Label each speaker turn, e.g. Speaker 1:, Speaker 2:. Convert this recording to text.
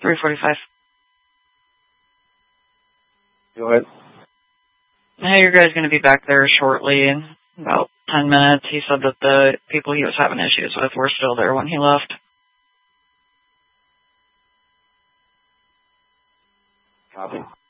Speaker 1: 3:45.
Speaker 2: Go ahead.
Speaker 1: Hey, your guy's going to be back there shortly in about 10 minutes. He said that the people he was having issues with were still there when he left.
Speaker 2: Copy.